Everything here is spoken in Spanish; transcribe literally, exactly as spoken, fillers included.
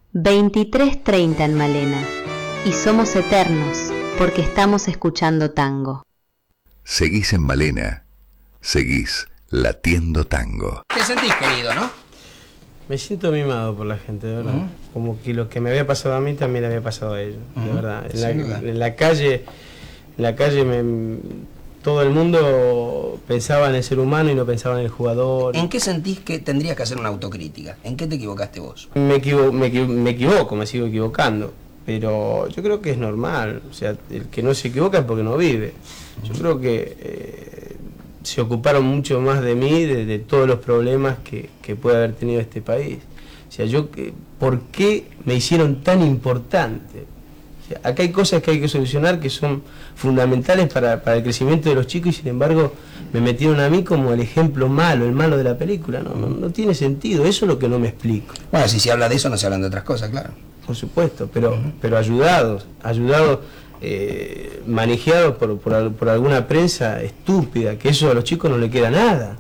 veintitrés treinta en Malena. Y somos eternos, porque estamos escuchando tango. Seguís en Malena. Seguís latiendo tango. Te sentís querido, ¿no? Me siento mimado por la gente, de verdad. Uh-huh. Como que lo que me había pasado a mí también le había pasado a ellos, uh-huh. de verdad. En la, en la calle, en la calle me, todo el mundo pensaba en el ser humano y no pensaba en el jugador. ¿En qué sentís que tendrías que hacer una autocrítica? ¿En qué te equivocaste vos? Me, equivo, me, me equivoco, me sigo equivocando. Pero yo creo que es normal. O sea, el que no se equivoca es porque no vive. Yo creo que eh, se ocuparon mucho más de mí, de, de todos los problemas que, que puede haber tenido este país. O sea, yo, ¿por qué me hicieron tan importante? O sea, acá hay cosas que hay que solucionar que son fundamentales para, para el crecimiento de los chicos y sin embargo me metieron a mí como el ejemplo malo, el malo de la película. No, no, no tiene sentido, eso es lo que no me explico. Bueno, si se habla de eso no se hablan de otras cosas, claro. Por supuesto, pero, uh-huh. pero ayudados, ayudados, eh, manejados por, por, por alguna prensa estúpida, que eso a los chicos no le queda nada.